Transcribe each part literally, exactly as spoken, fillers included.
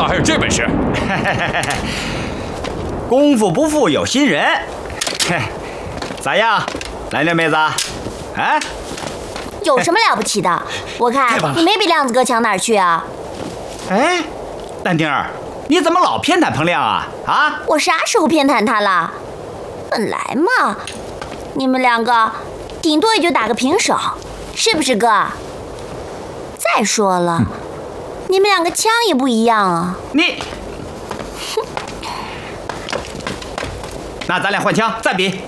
还有这本事？ 功夫不负有心人。嘿，咋样，蓝莲妹子？啊？ 有什么了不起的？我看你没比亮子哥强哪儿去啊？ 哎，兰丁儿，你怎么老偏袒彭亮啊？啊？ 我啥时候偏袒他了？本来嘛，你们两个顶多也就打个平手，是不是哥？再说了，嗯、你们两个枪也不一样啊。 你，那咱俩换枪，再比。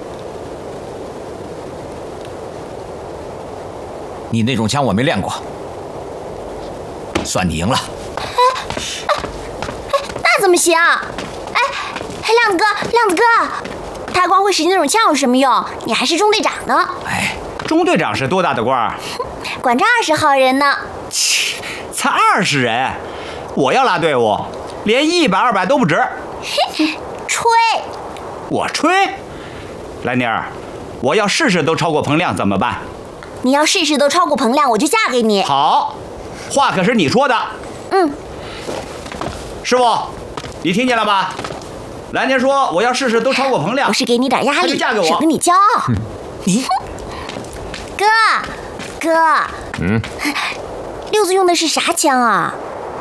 你那种枪我没练过，算你赢了。 哎哎哎，那怎么行？哎哎，亮子哥，亮子哥，他光会使那种枪有什么用？你还是中队长呢。 哎，中队长是多大的官儿？ 管着二十号人呢。 切，才二十人，我要拉队伍，连一百二百都不值。 嘿，吹！ 我吹？兰妮儿，我要试试都超过彭亮怎么办？ 你要试试都超过彭亮，我就嫁给你。 好，话可是你说的。 嗯。 师傅，你听见了吧？兰妮说我要试试都超过彭亮。 我是给你点压力， 嫁给我， 省得你骄傲。 嗯、你， 哥，哥， 嗯， 六子用的是啥枪啊？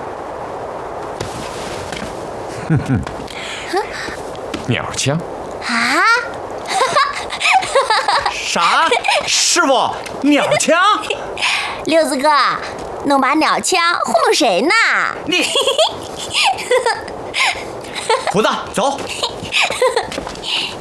哼哼，鸟枪。 啊？ 啥？师傅，鸟枪？ 六子哥，弄把鸟枪糊弄谁呢？ 你，胡子，走。